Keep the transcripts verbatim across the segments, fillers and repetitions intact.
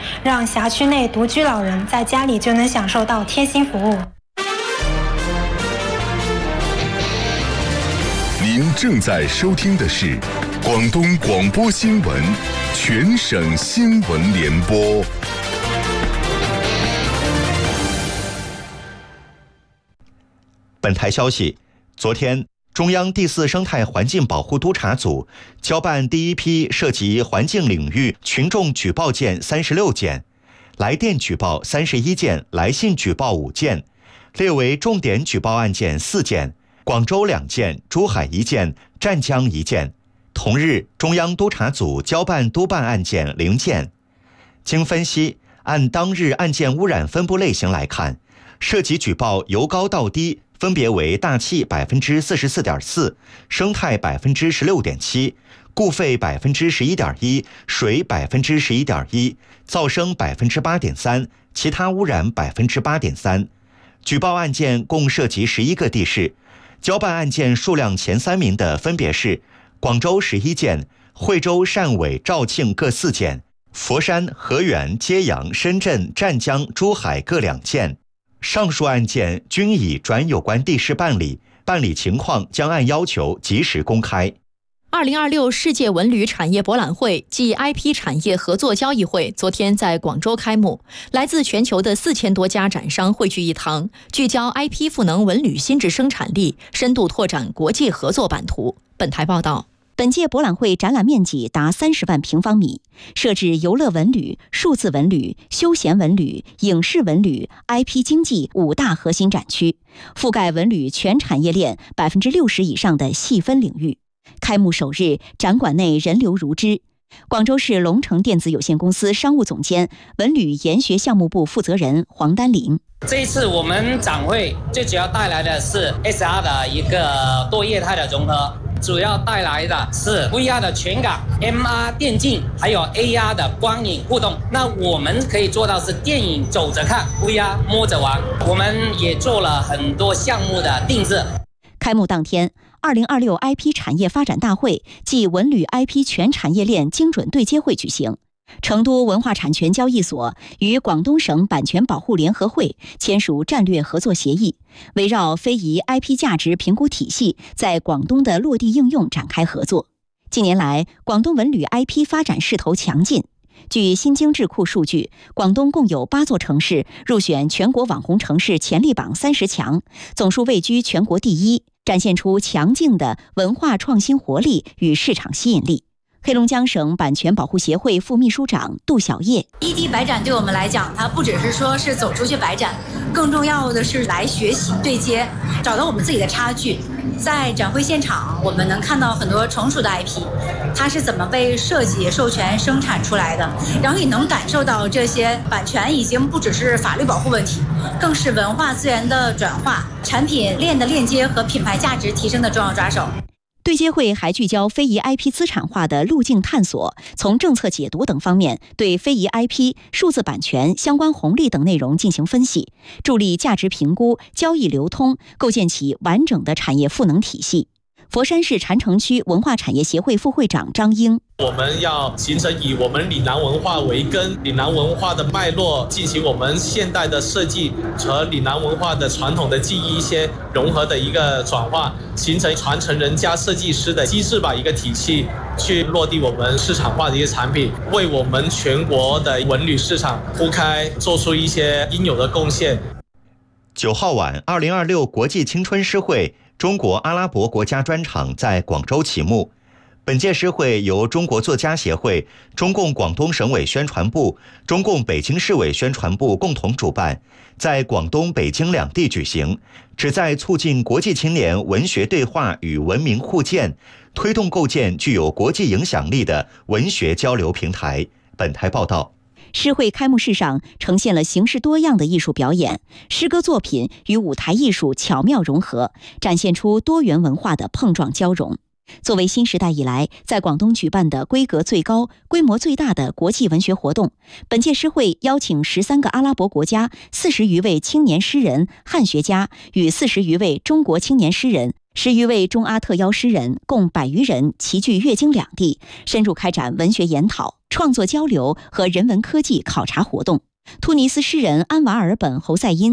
让辖区内独居老人在家里就能享受到贴心服务。 您正在收听的是广东广播新闻全省新闻联播。 本台消息，昨天中央第四生态环境保护督察组交办第一批涉及环境领域群众举报件三十六件，来电举报三十一件，来信举报五件，列为重点举报案件四件，广州两件，珠海一件，湛江一件。同日，中央督察组交办督办案件零件。经分析，按当日案件污染分布类型来看，涉及举报由高到低分别为大气百分之四十四点四，生态百分之十六点七，固废百分之十一点一，水百分之十一点一，噪声百分之八点三，其他污染百分之八点三。举报案件共涉及十一个地市，交办案件数量前三名的分别是广州十一件，惠州、汕尾、肇庆各四件，佛山、河源、揭阳、深圳、湛江、珠海各两件。上述案件均已转有关地市办理，办理情况将按要求及时公开。 二零二六世界文旅产业博览会暨 I P 产业合作交易会昨天在广州开幕，来自全球的四千多家展商汇聚一堂，聚焦 I P 赋能文旅新质生产力，深度拓展国际合作版图。本台报道。 本届博览会展览面积达三十万平方米，设置游乐文旅、数字文旅、休闲文旅、影视文旅、I P 经济五大核心展区，覆盖文旅全产业链百分之六十以上的细分领域。开幕首日，展馆内人流如织。广州市龙城电子有限公司商务总监、文旅研学项目部负责人黄丹林。 这一次我们展会最主要带来的是 S R 的一个多业态的融合，主要带来的是 V R 的全港 M R 电竞，还有 A R 的光影互动。那我们可以做到是电影走着看， V R 摸着玩。我们也做了很多项目的定制。 开幕当天，二零二六 I P 产业发展大会暨文旅 I P 全产业链精准对接会举行。成都文化产权交易所与广东省版权保护联合会签署战略合作协议，围绕非遗 I P 价值评估体系在广东的落地应用展开合作。近年来，广东文旅 I P 发展势头强劲。据新京智库数据，广东共有八座城市入选全国网红城市潜力榜三十强，总数位居全国第一，展现出强劲的文化创新活力与市场吸引力。黑龙江省版权保护协会副秘书长杜小叶， 异地摆展对我们来讲，它不只是说是走出去摆展，更重要的是来学习对接，找到我们自己的差距。在展会现场，我们能看到很多成熟的 I P， 它是怎么被设计、授权、生产出来的，然后也能感受到这些版权已经不只是法律保护问题，更是文化资源的转化、产品链的链接和品牌价值提升的重要抓手。 对接会还聚焦非遗 I P 资产化的路径探索，从政策解读等方面对非遗 I P、数字版权相关红利等内容进行分析，助力价值评估、交易流通，构建起完整的产业赋能体系。佛山市禅城区文化产业协会副会长张英， 我们要形成以我们岭南文化为根，岭南文化的脉络进行我们现代的设计和岭南文化的传统的技艺一些融合的一个转化，形成传承人加设计师的机制吧，一个体系去落地我们市场化的一些产品，为我们全国的文旅市场铺开，做出一些应有的贡献。 九号晚，二零二六国际青春诗会中国阿拉伯国家专场在广州启幕。本届诗会由中国作家协会、中共广东省委宣传部、中共北京市委宣传部共同主办，在广东、北京两地举行，旨在促进国际青年文学对话与文明互鉴，推动构建具有国际影响力的文学交流平台。本台报道。 诗会开幕式上呈现了形式多样的艺术表演，诗歌作品与舞台艺术巧妙融合，展现出多元文化的碰撞交融。作为新时代以来在广东举办的规格最高、规模最大的国际文学活动，本届诗会邀请十三个阿拉伯国家四十余位青年诗人、汉学家与四十余位中国青年诗人、十余位中阿特邀诗人，共百余人齐聚粤京两地，深入开展文学研讨。 创作交流和人文科技考察活动。突尼斯诗人安瓦尔本侯赛因，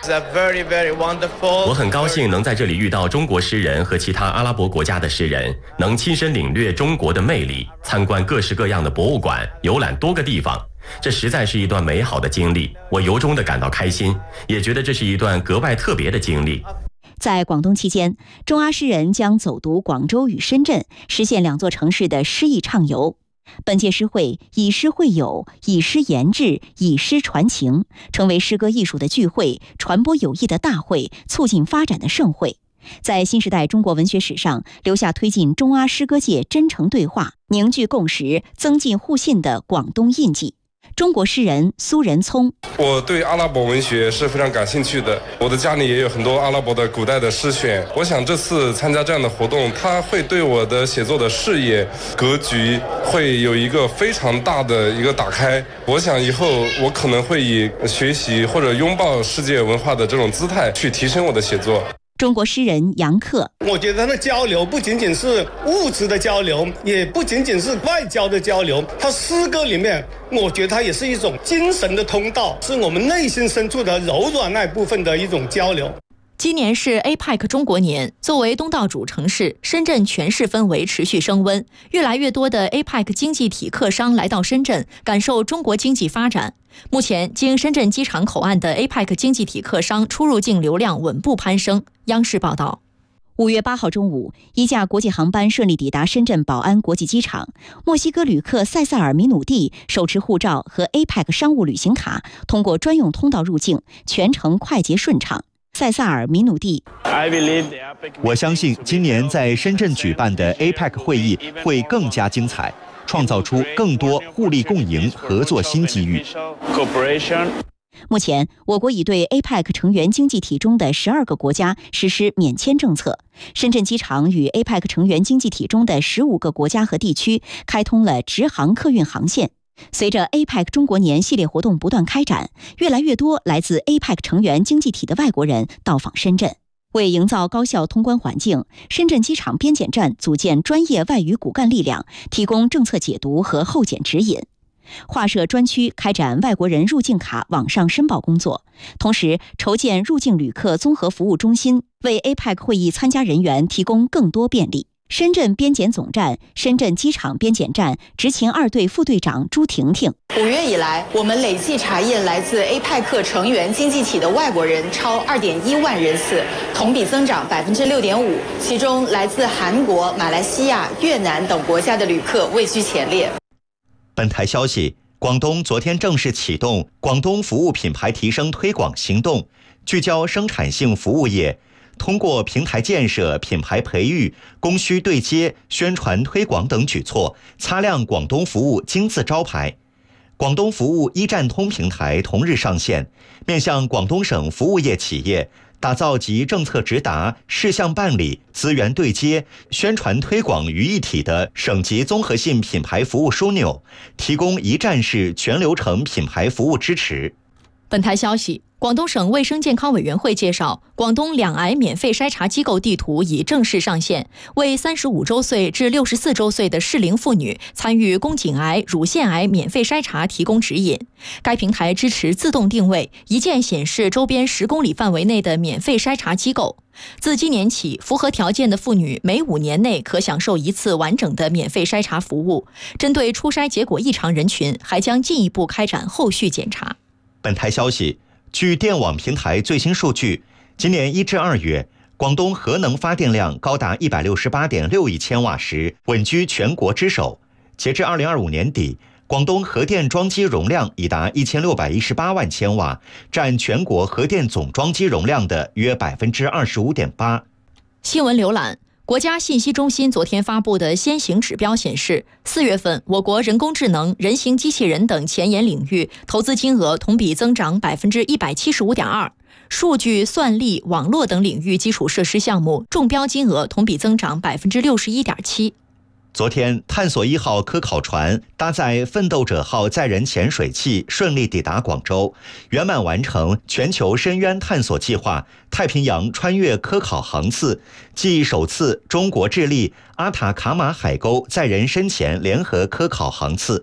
我很高兴能在这里遇到中国诗人和其他阿拉伯国家的诗人，能亲身领略中国的魅力，参观各式各样的博物馆，游览多个地方。这实在是一段美好的经历，我由衷地感到开心，也觉得这是一段格外特别的经历。 在广东期间，中阿诗人将走读广州与深圳，实现两座城市的诗意畅游。本届诗会以诗会友，以诗言志，以诗传情，成为诗歌艺术的聚会，传播友谊的大会，促进发展的盛会，在新时代中国文学史上留下推进中阿诗歌界真诚对话、凝聚共识、增进互信的广东印记。中国诗人苏仁聪， 我对阿拉伯文学是非常感兴趣的，我的家里也有很多阿拉伯的古代的诗选。我想这次参加这样的活动，它会对我的写作的视野格局会有一个非常大的一个打开。我想以后我可能会以学习或者拥抱世界文化的这种姿态去提升我的写作。 中国诗人杨克， 我觉得他的交流不仅仅是物质的交流，也不仅仅是外交的交流，他诗歌里面我觉得它也是一种精神的通道，是我们内心深处的柔软那部分的一种交流。 今年是 A P E C 中国年，作为东道主城市，深圳全市氛围持续升温，越来越多的 A P E C 经济体客商来到深圳，感受中国经济发展。目前，经深圳机场口岸的 A P E C 经济体客商出入境流量稳步攀升。央视报道。 五月八号中午，一架国际航班顺利抵达深圳宝安国际机场。墨西哥旅客塞萨尔米努蒂手持护照和 A P E C 商务旅行卡，通过专用通道入境，全程快捷顺畅。塞萨尔米努蒂， 我相信今年在深圳举办的 A P E C 会议会更加精彩，创造出更多互利共赢、合作新机遇。 目前，我国已对 A P E C 成员经济体中的十二个国家实施免签政策。深圳机场与 A P E C 成员经济体中的十五个国家和地区开通了直航客运航线。随着 A P E C 中国年系列活动不断开展，越来越多来自 A P E C 成员经济体的外国人到访深圳。为营造高效通关环境，深圳机场边检站组建专业外语骨干力量，提供政策解读和后检指引。划设专区开展外国人入境卡网上申报工作，同时筹建入境旅客综合服务中心，为 A P E C 会议参加人员提供更多便利。深圳边检总站、深圳机场边检站执勤二队副队长朱婷婷， 五月以来，我们累计查验来自 A P E C 成员经济体的外国人超二点一万人次，同比增长百分之六点五。其中，来自韩国、马来西亚、越南等国家的旅客位居前列。 本台消息，广东昨天正式启动广东服务品牌提升推广行动，聚焦生产性服务业。通过平台建设、品牌培育、供需对接、宣传推广等举措，擦亮广东服务金字招牌。广东服务一站通平台同日上线，面向广东省服务业企业，打造集政策直达、事项办理、资源对接、宣传推广于一体的省级综合性品牌服务枢纽，提供一站式全流程品牌服务支持。 本台消息，广东省卫生健康委员会介绍，广东两癌免费筛查机构地图已正式上线，为三十五周岁至六十四周岁的适龄妇女参与宫颈癌、乳腺癌免费筛查提供指引。该平台支持自动定位，一键显示周边十公里范围内的免费筛查机构。自今年起，符合条件的妇女每五年内可享受一次完整的免费筛查服务。针对初筛结果异常人群，还将进一步开展后续检查。 本台消息，据电网平台最新数据，今年一至二月，广东核能发电量高达一百六十八点六亿千瓦时，稳居全国之首。截至二零二五年底，广东核电装机容量已达一千六百一十八万千瓦，占全国核电总装机容量的约百分之二十五点八。 新闻浏览。国家信息中心昨天发布的先行指标显示，四月份我国人工智能、人形机器人等前沿领域投资金额同比增长百分之一百七十五点二，数据、算力、网络等领域基础设施项目中标金额同比增长百分之六十一点七。 昨天，探索一号科考船搭载奋斗者号载人潜水器顺利抵达广州，圆满完成全球深渊探索计划太平洋穿越科考航次，继首次中国智利阿塔卡马海沟载人深潜联合科考航次。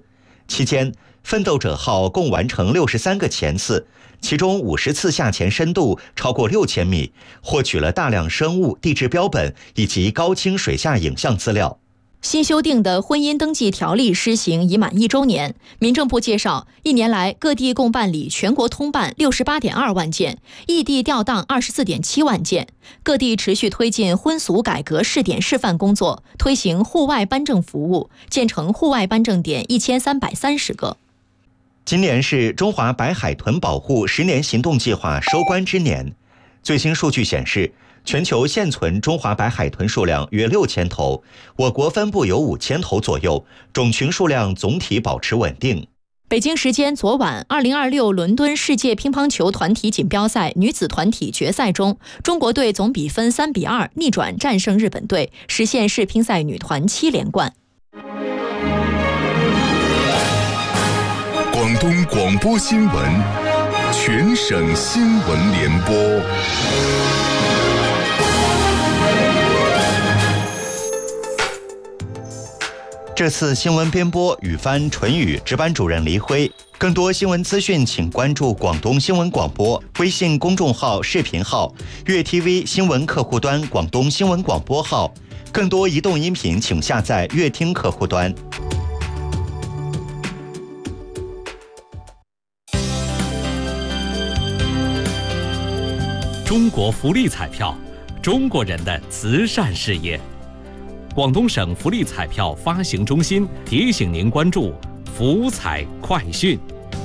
期间，奋斗者号共完成六十三个潜次，其中五十次下潜深度超过六千米，获取了大量生物、地质标本以及高清水下影像资料。 新修订的婚姻登记条例施行已满一周年，民政部介绍，一年来各地共办理全国通办六十八点二万件，异地调档二十四点七万件。各地持续推进婚俗改革试点示范工作，推行户外颁证服务，建成户外颁证点一千三百三十个。 今年是中华白海豚保护十年行动计划收官之年，最新数据显示，全球现存中华白海豚数量约六千头，我国分布有五千头左右，种群数量总体保持稳定。 北京时间昨晚，二零二六伦敦世界乒乓球团体锦标赛女子团体决赛中，中国队总比分三比二逆转战胜日本队，实现世乒赛女团七连冠。 广东广播新闻，全省新闻联播。 这次新闻编播语帆、纯宇，值班主任黎辉。更多新闻资讯，请关注广东新闻广播微信公众号、视频号、粤 T V 新闻客户端、广东新闻广播号。更多移动音频，请下载乐听客户端。 中国福利彩票，中国人的慈善事业。广东省福利彩票发行中心提醒您关注福彩快讯。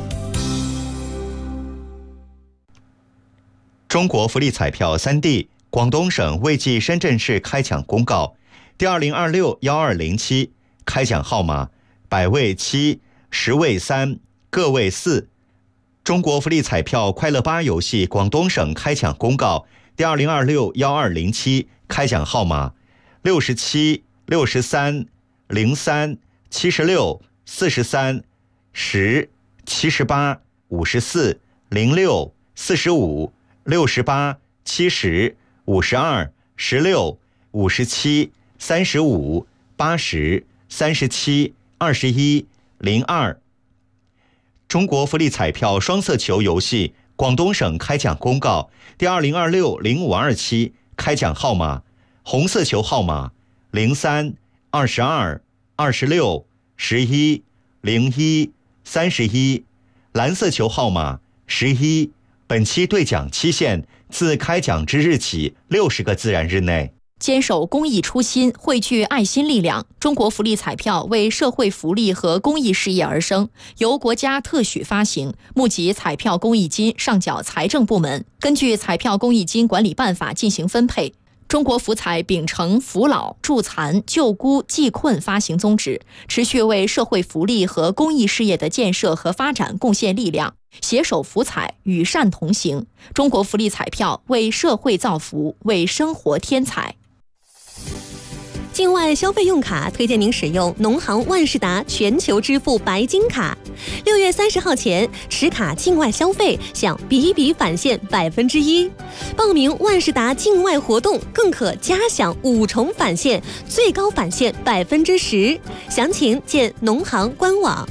中国福利彩票三 D 广东省为继深圳市开奖公告第二零二六幺二零七，开奖号码百位七、十位三、个位四。中国福利彩票快乐八游戏广东省开奖公告第二零二六幺二零七，开奖号码六十七、六十三、零三、七十六、四十三、十、七十八、五十四、零六、四十五、六十八、七十、五十二、十六、五十七、三十五、八十、三十七、二十一、零二。中国福利彩票双色球游戏广东省开奖公告第二零二六零五二七，开奖号码红色球号码零三、二十二、二十六、十一、零一、三十一，蓝色球号码十一。本期兑奖期限自开奖之日起六十个自然日内。 坚守公益初心，汇聚爱心力量。中国福利彩票为社会福利和公益事业而生，由国家特许发行，募集彩票公益金上缴财政部门，根据彩票公益金管理办法进行分配。中国福彩秉承扶老、助残、救孤、济困发行宗旨，持续为社会福利和公益事业的建设和发展贡献力量，携手福彩，与善同行。中国福利彩票为社会造福，为生活添彩。 境外消费用卡推荐您使用农行万事达全球支付白金卡。六月三十号前持卡境外消费享比比返现百分之一，报名万事达境外活动更可加享五重返现，最高返现百分之十。详情见农行官网。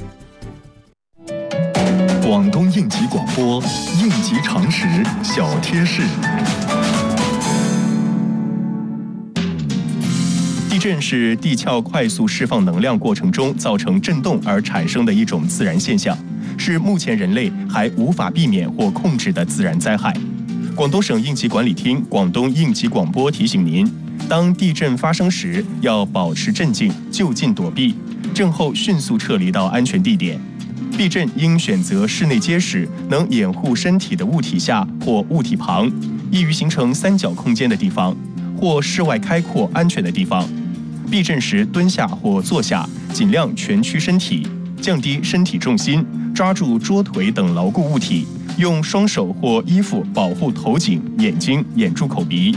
广东应急广播，应急常识小贴士。地震是地壳快速释放能量过程中造成震动而产生的一种自然现象，是目前人类还无法避免或控制的自然灾害。广东省应急管理厅广东应急广播提醒您，当地震发生时，要保持镇静，就近躲避，震后迅速撤离到安全地点。避震应选择室内结实、能掩护身体的物体下或物体旁，易于形成三角空间的地方，或室外开阔安全的地方。避震时蹲下或坐下，尽量蜷曲身体，降低身体重心，抓住桌腿等牢固物体，用双手或衣服保护头颈、眼睛、眼珠、口鼻。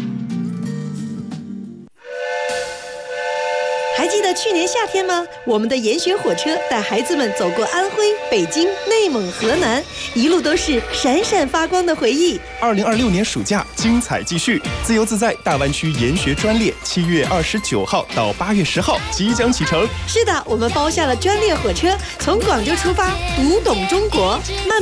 还记得去年夏天吗？我们的研学火车带孩子们走过安徽、北京、内蒙、河南，一路都是闪闪发光的回忆。 二零二六年暑假精彩继续， 自由自在大湾区研学专列七月二十九号到八月十号即将启程。 是的，我们包下了专列火车，从广州出发，读懂中国，慢。